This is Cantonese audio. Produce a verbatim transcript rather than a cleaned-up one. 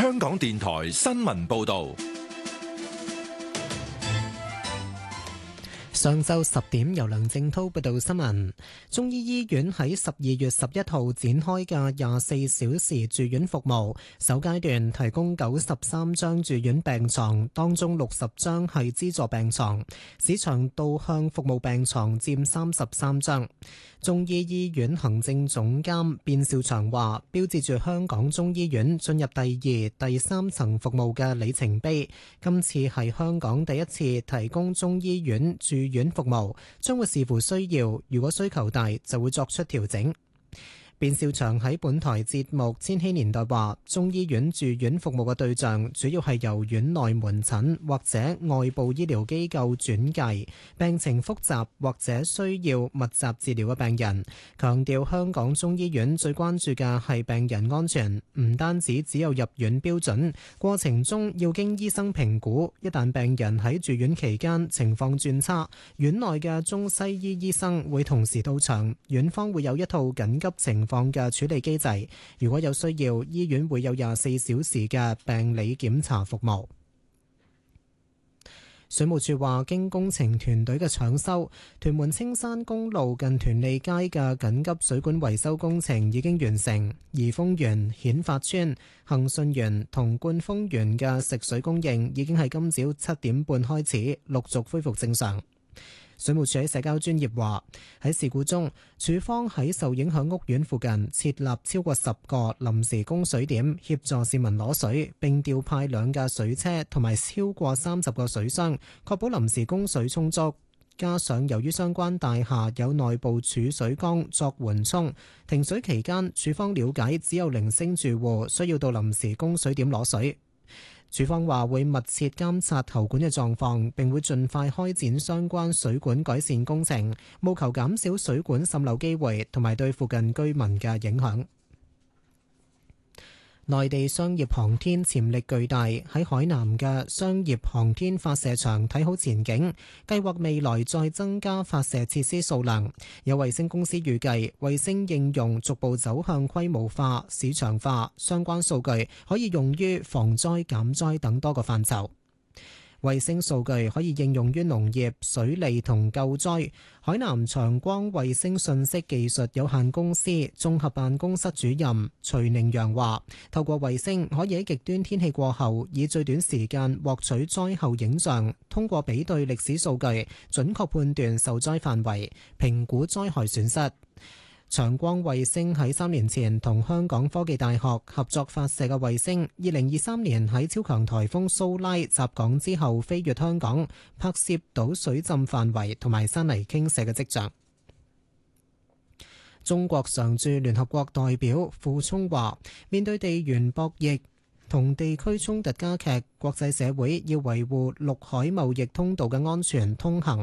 香港電台新聞報道。 上晝十點，由梁正濤報道新聞。中醫醫院喺十二月十一號展開嘅廿四小時住院服務，首階段提供九十三張住院病床，當中六十張係資助病床，市場導向服務病床佔三十三張。中醫醫院行政總監卞兆祥話，標誌住香港中醫院進入第二、第三層服務嘅里程碑。今次係香港第一次提供中醫院住院服務，將會視乎需要，如果需求大就會作出調整。卞兆祥喺本台節目《千禧年代》話，中醫院住院服務嘅對象主要係由院內門診或者外部醫療機構轉介病情複雜或者需要密集治療嘅病人，強調香港中醫院最關注嘅係病人安全，唔單止只有入院標準，過程中要經醫生評估，一旦病人喺住院期間情況轉差，院內嘅中西醫醫生會同時到場，院方會有一套緊急情況嘅處理機制，如果有需要，醫院會有廿四小時嘅病理檢查服務。水務署話，經工程團隊嘅搶修，屯門青山公路近屯利街嘅緊急水管維修工程已經完成，怡豐園、顯發邨、恒順園同冠豐園嘅食水供應已經喺今朝七點半開始陸續恢復正常。水務署喺社交專頁話，喺事故中，署方喺受影響屋苑附近設立超過十個臨時供水點，協助市民攞水，並調派兩架水車同埋超過三十個水箱，確保臨時供水充足。加上由於相關大廈有內部儲水缸作緩衝，停水期間，署方了解只有零星住戶需要到臨時供水點攞水。署方話會密切監察喉管嘅狀況，並會盡快開展相關水管改善工程，務求減少水管滲漏機會同埋對附近居民嘅影響。內地商業航天潛力巨大，喺海南嘅商業航天發射場睇好前景，計劃未來再增加發射設施數量。有衛星公司預計，衛星應用逐步走向規模化、市場化，相關數據可以用於防災減災等多個範疇。衛星數據可以應用於農業、水利同救災。海南長光衛星信息技術有限公司綜合辦公室主任徐寧陽話，透過衛星可以喺極端天氣過後，以最短時間獲取災後影像，通過比對歷史數據，準確判斷受災範圍，評估災害損失。長光衛星喺三年前同香港科技大學合作發射嘅衛星，二零二三年喺超強颱風蘇拉襲港之後飛越香港，拍攝到水浸範圍同埋山泥傾瀉嘅跡象。中國常駐聯合國代表傅聰話，面對地緣博弈同地區衝突加劇，國際社會要維護陸海貿易通道嘅安全通行。